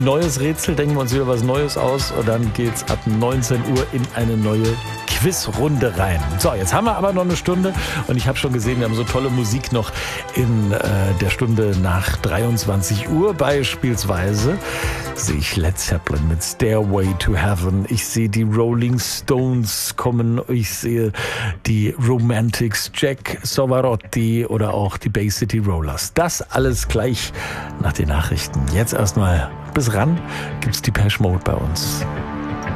Neues Rätsel, denken wir uns wieder was Neues aus und dann geht's ab 19 Uhr in eine neue Quizrunde rein. So, jetzt haben wir aber noch eine Stunde und ich habe schon gesehen, wir haben so tolle Musik noch in der Stunde nach 23 Uhr. Beispielsweise sehe ich Led Zeppelin mit Stairway to Heaven. Ich sehe die Rolling Stones kommen. Ich sehe die Romantics, Jack Savarotti oder auch die Bay City Rollers. Das alles gleich nach den Nachrichten. Jetzt erstmal bis ran gibt's Depeche Mode bei uns.